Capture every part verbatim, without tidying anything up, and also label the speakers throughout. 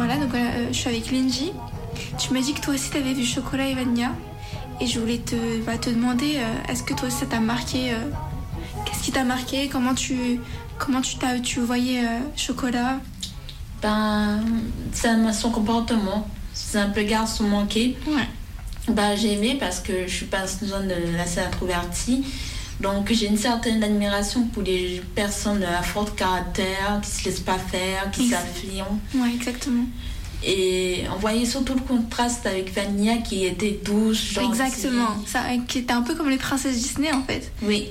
Speaker 1: Voilà, donc euh, je suis avec Linji. Tu m'as dit que toi aussi t'avais vu Chocolat et Vanilla. Et je voulais te, bah, te demander, euh, est-ce que toi aussi ça t'a marqué euh, Qu'est-ce qui t'a marqué? Comment tu, comment tu, t'as, tu voyais euh, Chocolat?
Speaker 2: Ben, c'est son comportement. C'est un peu garçon manqué.
Speaker 1: Ouais.
Speaker 2: Ben, j'ai aimé parce que je suis pas une zone assez introvertie. Donc j'ai une certaine admiration pour les personnes à fort caractère, qui se laissent pas faire, qui
Speaker 1: Ex-
Speaker 2: s'affirment.
Speaker 1: Ouais, exactement.
Speaker 2: Et on voyait surtout le contraste avec Vanilla qui était douce, gentille.
Speaker 1: Exactement. Ça, qui était un peu comme les princesses Disney en fait.
Speaker 2: Oui.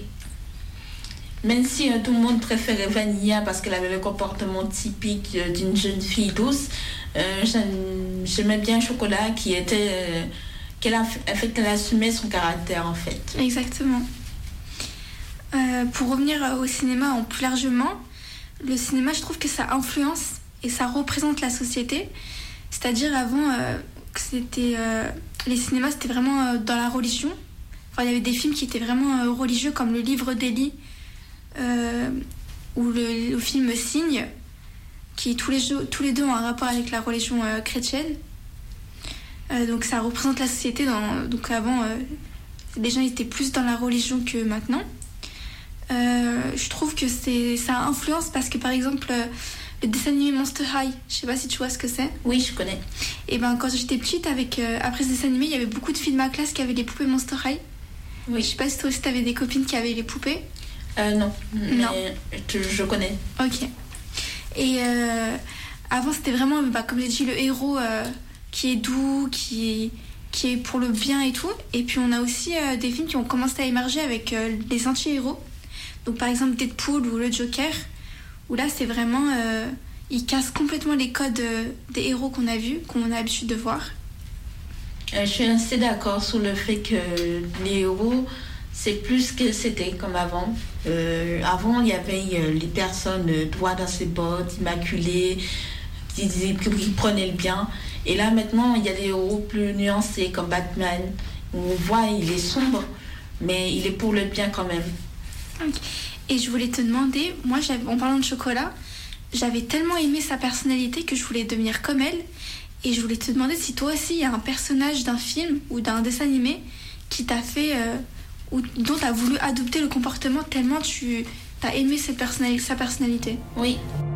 Speaker 2: Même si euh, tout le monde préférait Vanilla parce qu'elle avait le comportement typique euh, d'une jeune fille douce, euh, j'aimais bien Chocolat qui était... Euh, qu'elle a fait qu'elle assumait son caractère en fait.
Speaker 1: Exactement. Euh, pour revenir au cinéma en plus largement, le cinéma, je trouve que ça influence et ça représente la société. C'est-à-dire avant, euh, que c'était, euh, les cinémas, c'était vraiment euh, dans la religion. Enfin, il y avait des films qui étaient vraiment euh, religieux, comme Le Livre d'Élie, euh, ou le, le film Signe, qui tous les, jeux, tous les deux ont un rapport avec la religion euh, chrétienne. Euh, donc ça représente la société. Dans, donc avant, euh, les gens étaient plus dans la religion que maintenant. Euh, je trouve que c'est, ça influence parce que par exemple euh, le dessin animé Monster High, je sais pas si tu vois ce que c'est.
Speaker 2: Oui, je connais.
Speaker 1: Et ben quand j'étais petite, avec, euh, après ce dessin animé, il y avait beaucoup de filles de ma classe qui avaient les poupées Monster High.
Speaker 2: Oui.
Speaker 1: Je sais pas si toi aussi t'avais des copines qui avaient les poupées.
Speaker 2: Euh, non,
Speaker 1: Non.
Speaker 2: mais je, je connais.
Speaker 1: Ok. Et euh, avant c'était vraiment, bah, comme j'ai dit, le héros euh, qui est doux, qui est, qui est pour le bien et tout. Et puis on a aussi euh, des films qui ont commencé à émerger avec euh, des anti-héros. Donc par exemple Deadpool ou le Joker, où là c'est vraiment... Euh, ils cassent complètement les codes euh, des héros qu'on a vus, qu'on a l'habitude de voir.
Speaker 2: Euh, je suis assez d'accord sur le fait que les héros, c'est plus que c'était comme avant. Euh, avant, il y avait euh, les personnes euh, droit dans ses bottes, immaculées, qui, qui, qui prenaient le bien. Et là maintenant, il y a des héros plus nuancés comme Batman, où on voit il est sombre, mais il est pour le bien quand même.
Speaker 1: Et je voulais te demander, moi en parlant de Chocolat, j'avais tellement aimé sa personnalité que je voulais devenir comme elle. Et je voulais te demander si toi aussi il y a un personnage d'un film ou d'un dessin animé qui t'a fait, euh, ou dont tu as voulu adopter le comportement tellement tu as aimé cette personnali- sa personnalité.
Speaker 2: Oui,